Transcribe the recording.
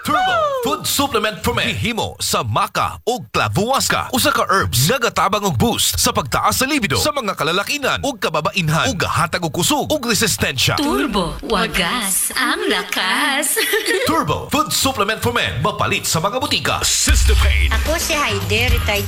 Turbo Food Supplement for Men. Himo sa maca o clavuasca. Usa ka herbs nga gatabang og boost sa pagtaas sa libido sa mga kalalakinan ug kababainhan ug gahatag og kusog ug resistensya. Turbo, wagas ang lakas. Turbo Food Supplement for Men. Mapalit sa mga butika. Sister Pain. Ako si Heidi, retired